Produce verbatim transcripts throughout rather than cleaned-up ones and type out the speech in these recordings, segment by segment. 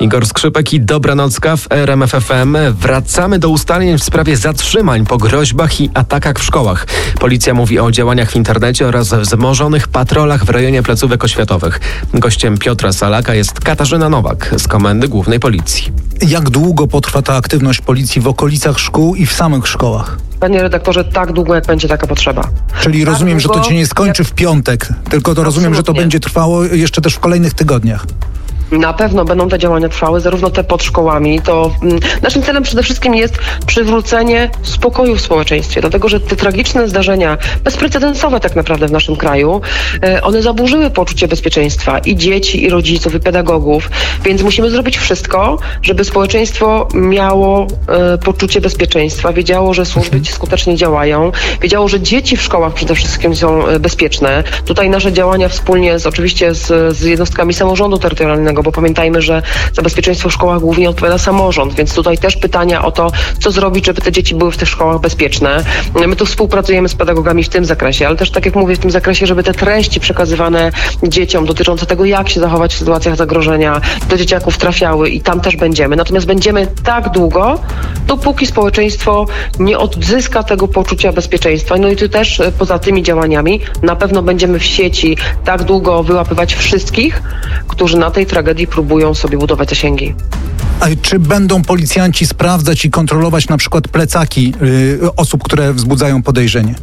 Igor Skrzypek i Dobranocka w R M F F M. Wracamy do ustaleń w sprawie zatrzymań po groźbach i atakach w szkołach. Policja mówi o działaniach w internecie oraz wzmożonych patrolach w rejonie placówek oświatowych. Gościem Piotra Salaka jest Katarzyna Nowak z Komendy Głównej Policji. Jak długo potrwa ta aktywność policji w okolicach szkół i w samych szkołach? Panie redaktorze, tak długo, jak będzie taka potrzeba. Czyli tak rozumiem, długo, że to się nie skończy w piątek, tylko to rozumiem, że to będzie trwało jeszcze też w kolejnych tygodniach. Na pewno będą te działania trwały, zarówno te pod szkołami. To mm, naszym celem przede wszystkim jest przywrócenie spokoju w społeczeństwie, dlatego że te tragiczne zdarzenia, bezprecedensowe tak naprawdę w naszym kraju, e, one zaburzyły poczucie bezpieczeństwa i dzieci, i rodziców, i pedagogów, więc musimy zrobić wszystko, żeby społeczeństwo miało e, poczucie bezpieczeństwa, wiedziało, że służby skutecznie działają, wiedziało, że dzieci w szkołach przede wszystkim są e, bezpieczne. Tutaj nasze działania wspólnie z, oczywiście z, z jednostkami samorządu terytorialnego, bo pamiętajmy, że za bezpieczeństwo w szkołach głównie odpowiada samorząd, więc tutaj też pytania o to, co zrobić, żeby te dzieci były w tych szkołach bezpieczne. My tu współpracujemy z pedagogami w tym zakresie, ale też, tak jak mówię, w tym zakresie, żeby te treści przekazywane dzieciom dotyczące tego, jak się zachować w sytuacjach zagrożenia, do dzieciaków trafiały i tam też będziemy. Natomiast będziemy tak długo, dopóki społeczeństwo nie odzyska tego poczucia bezpieczeństwa. No i tu też poza tymi działaniami na pewno będziemy w sieci tak długo wyłapywać wszystkich, którzy na tej tragedii próbują sobie budować zasięgi. A czy będą policjanci sprawdzać i kontrolować na przykład plecaki y, osób, które wzbudzają podejrzenie?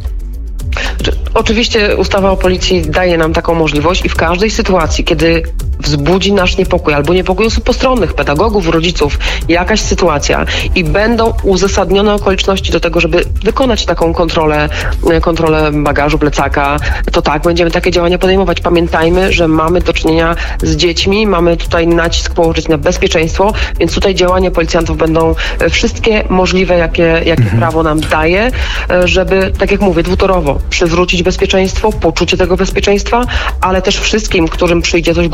Oczywiście ustawa o policji daje nam taką możliwość i w każdej sytuacji, kiedy wzbudzi nasz niepokój albo niepokój osób postronnych, pedagogów, rodziców, jakaś sytuacja i będą uzasadnione okoliczności do tego, żeby wykonać taką kontrolę, kontrolę bagażu, plecaka, to tak, będziemy takie działania podejmować. Pamiętajmy, że mamy do czynienia z dziećmi, mamy tutaj nacisk położyć na bezpieczeństwo, więc tutaj działania policjantów będą wszystkie możliwe, jakie, jakie mhm. prawo nam daje, żeby, tak jak mówię, dwutorowo przywrócić bezpieczeństwo, poczucie tego bezpieczeństwa, ale też wszystkim, którym przyjdzie coś